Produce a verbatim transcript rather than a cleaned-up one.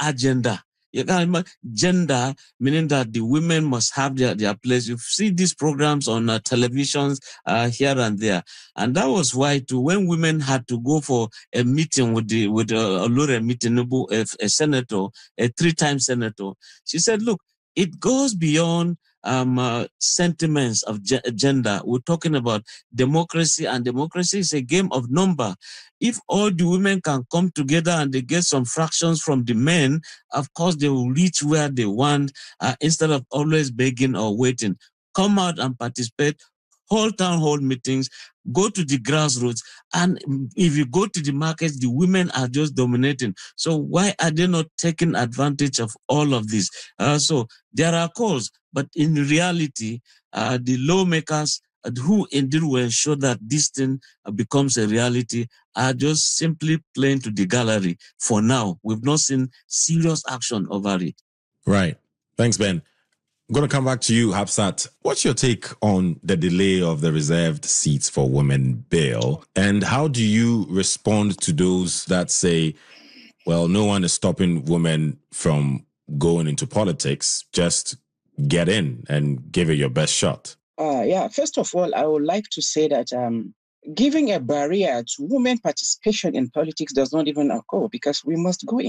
agenda. You can remember gender, meaning that the women must have their, their place. You see these programs on uh, televisions uh, here and there. And that was why, too, when women had to go for a meeting with the with uh, Olure Mitinubu, a, a senator, a three-time senator, she said, look, it goes beyond um, uh, sentiments of ge- gender. We're talking about democracy, and democracy is a game of number. If all the women can come together and they get some fractions from the men, of course, they will reach where they want uh, instead of always begging or waiting. Come out and participate, hold town hall meetings, go to the grassroots. And if you go to the markets, the women are just dominating. So why are they not taking advantage of all of this? Uh, so there are calls, but in reality, uh, the lawmakers who indeed will ensure that this thing becomes a reality are just simply playing to the gallery for now. We've not seen serious action over it. Right. Thanks, Ben. I'm going to come back to you, Hapsat. What's your take on the delay of the reserved seats for women bill? And how do you respond to those that say, well, no one is stopping women from going into politics, just get in and give it your best shot? Uh, yeah, first of all, I would like to say that um, giving a barrier to women participation in politics does not even occur, because we must go in.